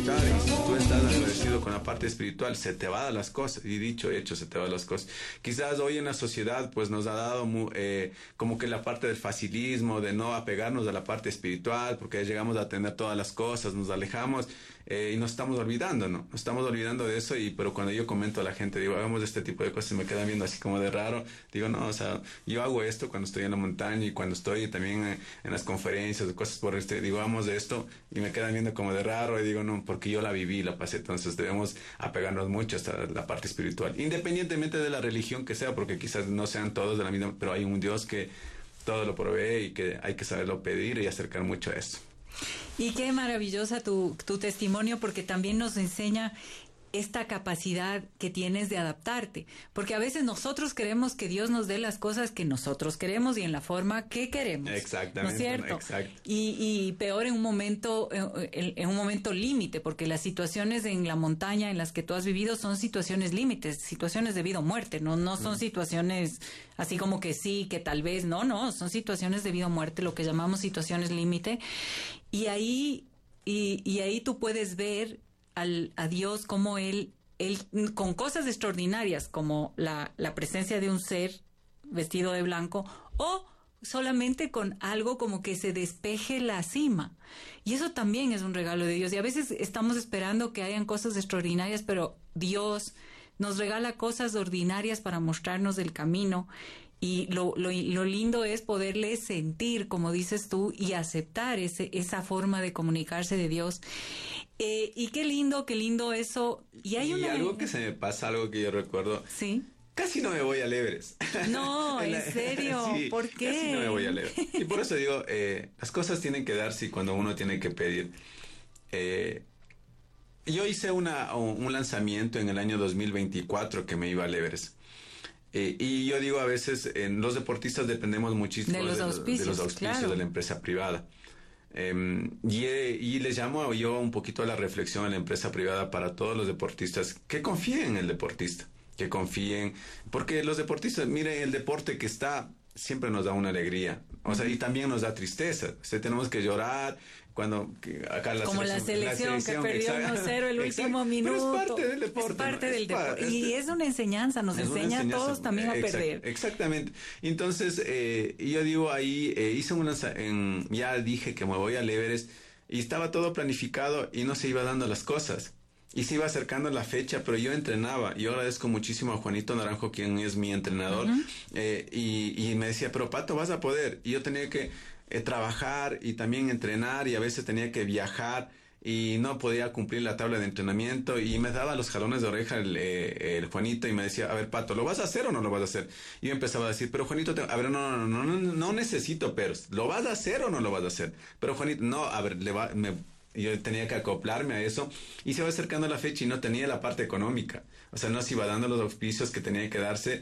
disfrutar, y si tú estás agradecido con la parte espiritual, se te van a dar las cosas, y dicho hecho, se te van las cosas. Quizás hoy en la sociedad pues nos ha dado como que la parte del facilismo, de no apegarnos a la parte espiritual, porque llegamos a tener todas las cosas, nos alejamos, y nos estamos olvidando, ¿no? Nos estamos olvidando de eso, pero cuando yo comento a la gente, digo, hagamos este tipo de cosas, me quedan viendo así como de raro. Digo, no, o sea, yo hago esto cuando estoy en la montaña y cuando estoy también en las conferencias, cosas por digo, hagamos de esto, y me quedan viendo como de raro, y digo, no, porque yo la viví, la pasé. Entonces debemos apegarnos mucho hasta la parte espiritual, independientemente de la religión que sea, porque quizás no sean todos de la misma, pero hay un Dios que todo lo provee y que hay que saberlo pedir y acercar mucho a eso. Y qué maravillosa tu testimonio, porque también nos enseña esta capacidad que tienes de adaptarte, porque a veces nosotros queremos que Dios nos dé las cosas que nosotros queremos y en la forma que queremos. Exactamente. ¿No es cierto? Exacto. Y peor en un momento límite, porque las situaciones en la montaña en las que tú has vivido son situaciones límites, situaciones de vida o muerte, no son situaciones así como que sí, que tal vez, no, son situaciones de vida o muerte, lo que llamamos situaciones límite, y ahí tú puedes ver a Dios como él con cosas extraordinarias como la presencia de un ser vestido de blanco, o solamente con algo como que se despeje la cima, y eso también es un regalo de Dios. Y a veces estamos esperando que hayan cosas extraordinarias, pero Dios nos regala cosas ordinarias para mostrarnos el camino. Y lo lindo es poderle sentir, como dices tú, y aceptar esa forma de comunicarse de Dios. Y qué lindo eso. Y algo que se me pasa, algo que yo recuerdo. Sí. Casi no me voy al Everest. No, en serio. Sí, ¿por qué? Casi no me voy al Everest. Y por eso digo, las cosas tienen que darse cuando uno tiene que pedir. Yo hice un lanzamiento en el año 2024 que me iba al Everest. Y yo digo, a veces los deportistas dependemos muchísimo de los auspicios, claro, de la empresa privada. Y les llamo yo un poquito a la reflexión a la empresa privada para todos los deportistas que confíen en el deportista, que confíen, porque los deportistas, miren, el deporte que está siempre nos da una alegría, o sea, y también nos da tristeza. Tenemos que llorar cuando acá como la selección que perdió 1-0 el último minuto. Pero es parte del deporte. Es parte del deporte. Y es una enseñanza, nos enseña a todos también a perder. Exactamente. Entonces, yo digo ahí, ya dije que me voy al Everest, y estaba todo planificado y no se iba dando las cosas. Y se iba acercando la fecha, pero yo entrenaba. Yo agradezco muchísimo a Juanito Naranjo, quien es mi entrenador. Y me decía, pero Pato, vas a poder. Y yo tenía que trabajar y también entrenar, y a veces tenía que viajar y no podía cumplir la tabla de entrenamiento, y me daba los jalones de oreja el Juanito, y me decía, a ver, Pato, ¿lo vas a hacer o no lo vas a hacer? Y yo empezaba a decir, pero Juanito, a ver, no necesito peros. ¿Lo vas a hacer o no lo vas a hacer? Pero Juanito, no, a ver, yo tenía que acoplarme a eso, y se va acercando la fecha y no tenía la parte económica, o sea, no se iba dando los auspicios que tenía que darse,